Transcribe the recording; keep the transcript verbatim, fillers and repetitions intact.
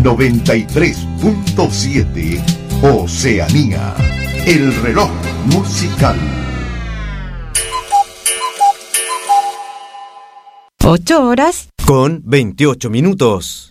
noventa y tres punto siete Oceanía, el reloj musical. Ocho horas con veintiocho minutos.